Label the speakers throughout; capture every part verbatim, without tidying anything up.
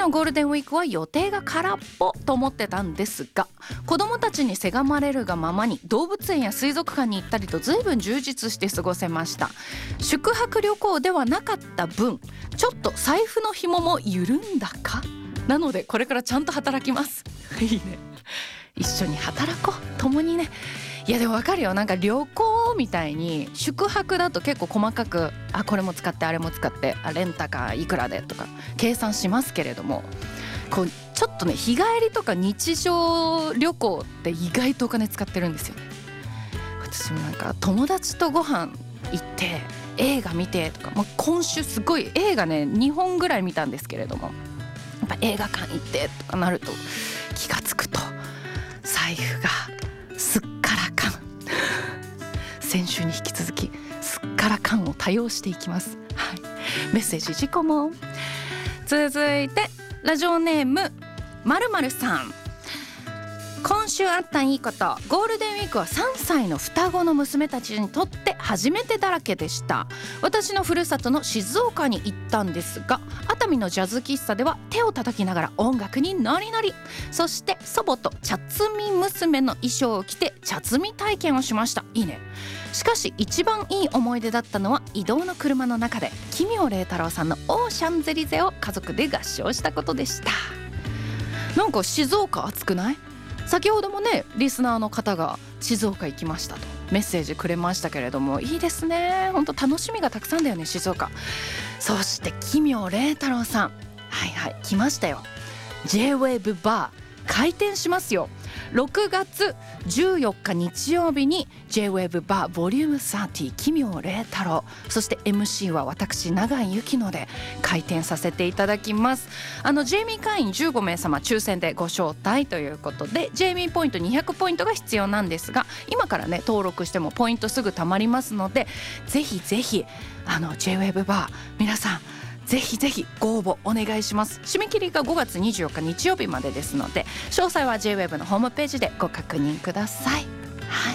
Speaker 1: のゴールデンウィークは予定が空っぽと思ってたんですが、子供たちにせがまれるがままに動物園や水族館に行ったりと随分充実して過ごせました。宿泊旅行ではなかった分、ちょっと財布の紐も緩んだかなので、これからちゃんと働きますいいね、一緒に働こう、共にね。いやでも分かるよ、なんか旅行みたいに宿泊だと結構細かく、あこれも使ってあれも使って、あレンタカーいくらでとか計算しますけれども、こうちょっとね日帰りとか日常旅行って意外とお金使ってるんですよね。私もなんか友達とご飯行って映画見てとか、もう今週すごい映画ねにほんぐらい見たんですけれども、やっぱ映画館行ってとかなると気がつくと財布がすっからかん先週に引き続きすっからかんを多用していきます、はい、メッセージ自己も。続いてラジオネームまるまるさん。今週あったいいこと、ゴールデンウィークはさんさいの双子の娘たちにとって初めてだらけでした。私のふるさとの静岡に行ったんですが、熱海のジャズ喫茶では手を叩きながら音楽にノリノリ、そして祖母と茶摘み娘の衣装を着て茶摘み体験をしました。いいね。しかし一番いい思い出だったのは移動の車の中で奇妙麗太郎さんのオーシャンゼリゼを家族で合唱したことでした。なんか静岡暑くない？先ほどもねリスナーの方が静岡行きましたとメッセージくれましたけれども、いいですね、本当楽しみがたくさんだよね静岡。そして奇妙麗太郎さん、はいはい来ましたよ。 J-ウェーブ バー開店しますよ。ろくがつじゅうよっか日曜日に J-ウェーブ バーボリュームさんじゅう奇妙麗太郎、そして エムシー は私永井由紀乃で開店させていただきます。あのジェイミー会員じゅうごめいさま抽選でご招待ということで、ジェイミーポイントにひゃくポイントが必要なんですが、今からね登録してもポイントすぐ貯まりますので、ぜひぜひあの J-ウェーブ バー皆さんぜひぜひご応募お願いします。締め切りがごがつにじゅうよっか日曜日までですので、詳細は J-ウェーブ のホームページでご確認ください。はい、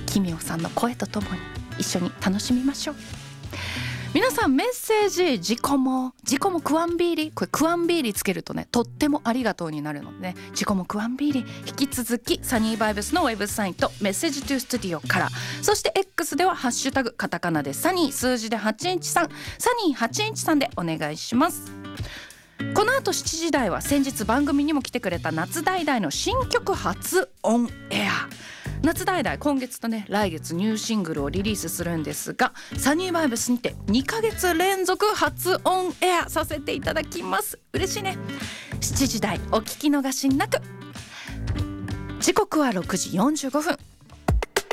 Speaker 1: 奇妙さんの声とともに一緒に楽しみましょう。皆さんメッセージ、自己も自己もクワンビーリ、これクワンビーリつけるとねとってもありがとうになるのでね、自己もクワンビーリ引き続きサニーバイブスのウェブサイトメッセージトゥースタジオから、そして X ではハッシュタグカタカナでサニー数字ではちいちさんサニーはちいちさんでお願いします。この後しちじ台は先日番組にも来てくれた夏ダイダイの新曲初オンエア。夏ダイダイ今月とね来月ニューシングルをリリースするんですが、サニーバイブスにてにかげつ連続初オンエアさせていただきます。嬉しいね。しちじ台お聞き逃しなく。時刻はろくじよんじゅうごふん、